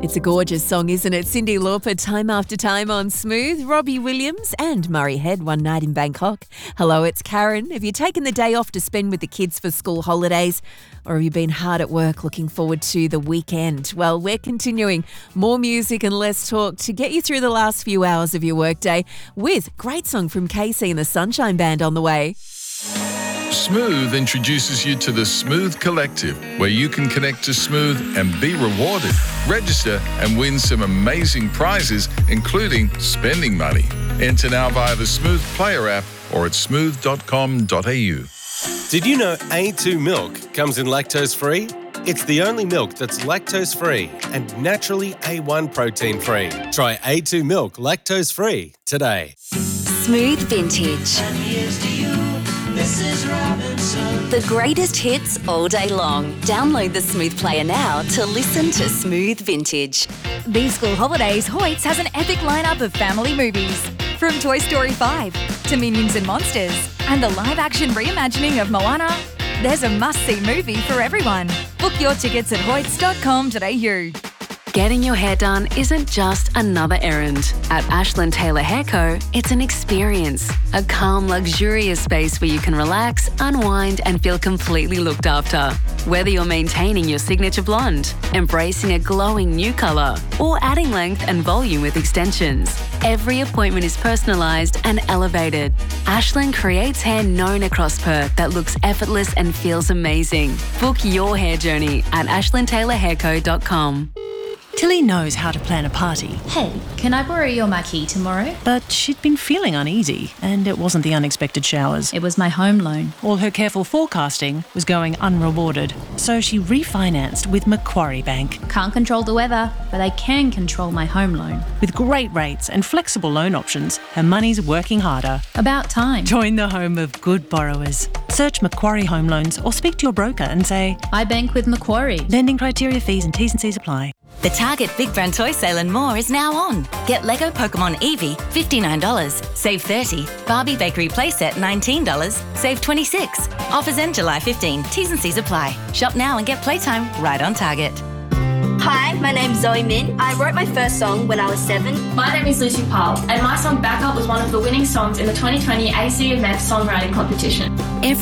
It's a gorgeous song, isn't it? Cyndi Lauper, Time After Time on Smooth. Robbie Williams and Murray Head, One Night in Bangkok. Hello, it's Karen. Have you taken the day off to spend with the kids for school holidays? Or have you been hard at work looking forward to the weekend? Well, we're continuing more music and less talk to get you through the last few hours of your workday with great song from Casey and the Sunshine Band on the way. Smooth introduces you to the Smooth Collective, where you can connect to Smooth and be rewarded. Register and win some amazing prizes, including spending money. Enter now via the Smooth Player app or at smooth.com.au. Did you know A2 milk comes in lactose-free? It's the only milk that's lactose-free and naturally A1 protein-free. Try A2 milk lactose-free today. Smooth Vintage. The greatest hits all day long. Download the Smooth Player now to listen to Smooth Vintage. These school holidays, Hoyts has an epic lineup of family movies. From Toy Story 5 to Minions and Monsters and the live-action reimagining of Moana, there's a must-see movie for everyone. Book your tickets at hoyts.com.au. Getting your hair done isn't just another errand. At Ashland Taylor Hair Co., it's an experience. A calm, luxurious space where you can relax, unwind, and feel completely looked after. Whether you're maintaining your signature blonde, embracing a glowing new colour, or adding length and volume with extensions, every appointment is personalised and elevated. Ashland creates hair known across Perth that looks effortless and feels amazing. Book your hair journey at ashlandtaylorhairco.com. Tilly knows how to plan a party. Hey, can I borrow your marquee tomorrow? But she'd been feeling uneasy, and it wasn't the unexpected showers. It was my home loan. All her careful forecasting was going unrewarded, so she refinanced with Macquarie Bank. Can't control the weather, but I can control my home loan. With great rates and flexible loan options, her money's working harder. About time. Join the home of good borrowers. Search Macquarie Home Loans or speak to your broker and say, I bank with Macquarie. Lending criteria, fees and T's and C's apply. The Target Big Brand Toy Sale and more is now on. Get Lego Pokemon Eevee, $59, save $30. Barbie Bakery Playset, $19, save $26. Offers end July 15, T's and C's apply. Shop now and get playtime right on Target. Hi, my name's Zoe Min. I wrote my first song when I was 7. My name is Lucy Powell, and my song Back Up was one of the winning songs in the 2020 ACMF Songwriting Competition.